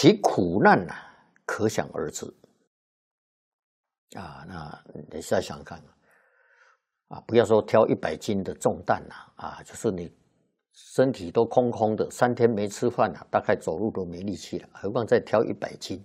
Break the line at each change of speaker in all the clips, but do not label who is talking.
其苦难可想而知啊。那你再想想看啊，不要说挑100斤的重担就是你身体都空空的，3天没吃饭大概走路都没力气了，何况再挑100斤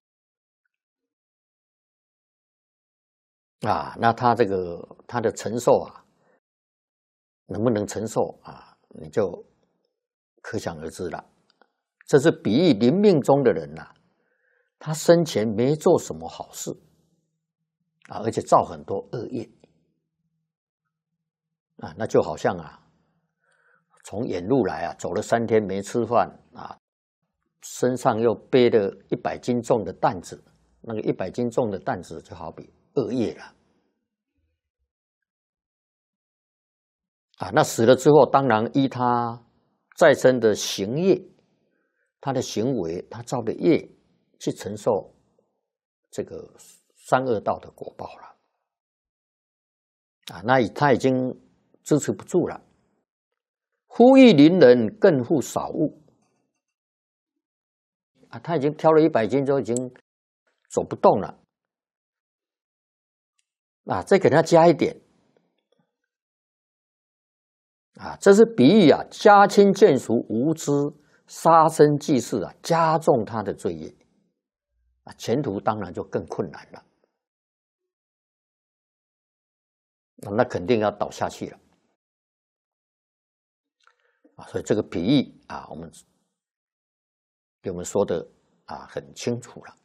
啊？那他的承受能不能承受你就可想而知了。这是比喻临命中的人他生前没做什么好事而且造很多恶业那就好像从远路来走了3天没吃饭身上又背了100斤重的担子，那个100斤重的担子就好比恶业了那死了之后，当然依他再生的行业，他的行为，他造的业，去承受这个3恶道的果报了那他已经支持不住了。忽欲临人，更复少物他已经挑了100斤，就已经走不动了再给他加一点这是比喻家亲眷属无知，杀生济世加重他的罪业前途当然就更困难了那肯定要倒下去了所以这个比喻我们给我们说的很清楚了。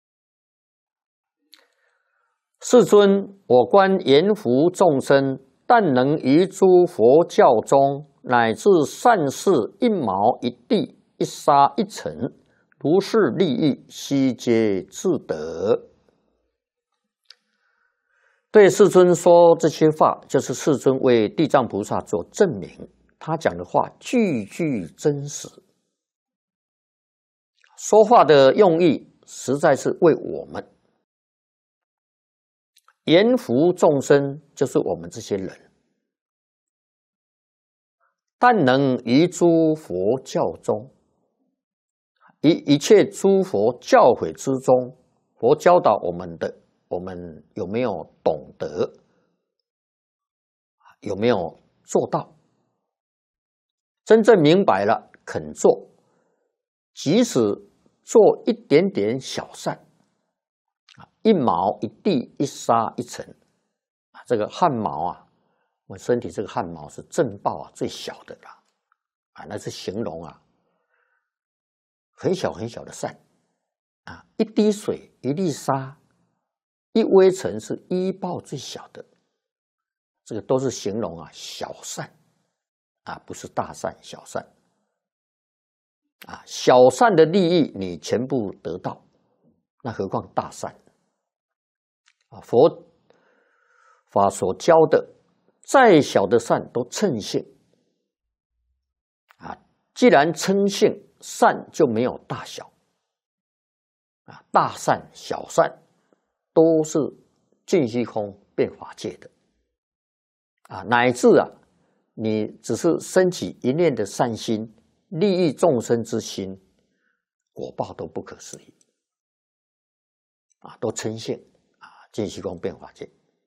世尊，我观阎浮众生，但能于诸佛教中，乃至善事1毛1地1沙1尘，如是利益，悉皆自得。对世尊说这些话，就是世尊为地藏菩萨做证明，他讲的话句句真实，说话的用意实在是为我们。阎浮众生就是我们这些人，但能于诸佛教中，于一切诸佛教诲之中，佛教导我们的，我们有没有懂得？有没有做到？真正明白了，肯做，即使做一点点小善，1毛1地1沙1尘这个汗毛我们身体这个汗毛是正报最小的啦那是形容很小很小的善1滴水1粒沙1微尘是依报最小的，这个都是形容小善不是大善，小善小善的利益你全部得到，那何况大善佛法所教的再小的善都称性既然称性，善就没有大小大善小善都是尽虚空变法界的乃至你只是升起一念的善心，利益众生之心，果报都不可思议都称性尽虚空变法界。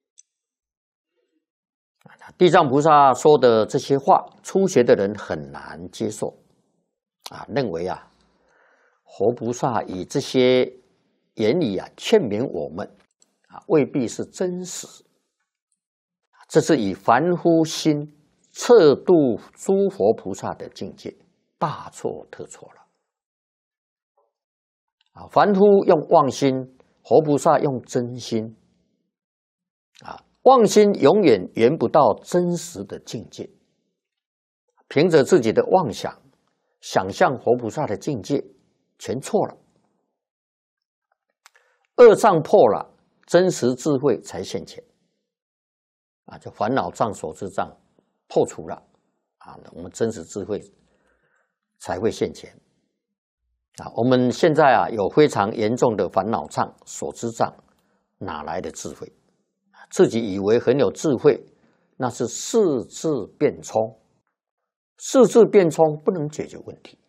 地藏菩萨说的这些话，初学的人很难接受认为活菩萨以这些言语劝勉我们未必是真实，这是以凡夫心测度诸佛菩萨的境界，大错特错了凡夫用妄心，活菩萨用真心妄心永远圆不到真实的境界，凭着自己的妄想想象活菩萨的境界，全错了。恶障破了，真实智慧才现前就烦恼障所知障破除了我们真实智慧才会现前我们现在有非常严重的烦恼障所知障，哪来的智慧？自己以为很有智慧，那是视智变聪，视智变聪不能解决问题